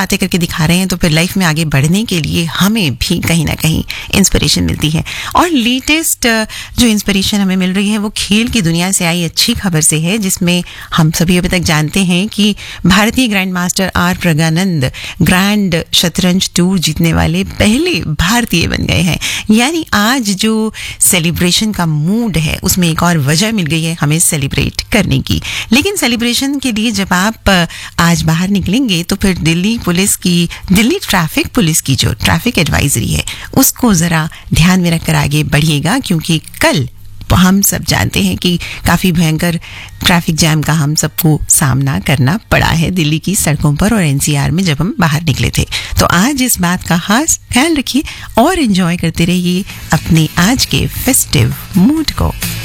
बातें करके दिखा रहे हैं तो फिर लाइफ में आगे बढ़ने के लिए हमें भी कहीं ना कहीं इंस्पिरेशन मिलती है। और लेटेस्ट जो इंस्पिरेशन हमें मिल रही है वो खेल की दुनिया से आई अच्छी खबर से है, जिसमें हम सभी अभी तक जानते हैं कि भारतीय grand master are Pragyanand grand शतरंज टूर जीतने वाले पहले भारतीय बन गए हैं। यानी आज जो सेलिब्रेशन का मूड है उसमें एक और वजह मिल गई है हमें सेलिब्रेट करने की। लेकिन सेलिब्रेशन के लिए जब आप आज बाहर निकलेंगे तो फिर दिल्ली ट्रैफिक पुलिस की जो ट्रैफिक एडवाइजरी है उसको जरा ध्यान में रखकर आगे बढ़िएगा, क्योंकि कल हम सब जानते हैं कि काफी भयंकर ट्रैफिक जैम का हम सबको सामना करना पड़ा है दिल्ली की सड़कों पर और एनसीआर में जब हम बाहर निकले थे। तो आज इस बात का खास ख्याल रखिए और एंजॉय करते रहिए अपने आज के फेस्टिव मूड को।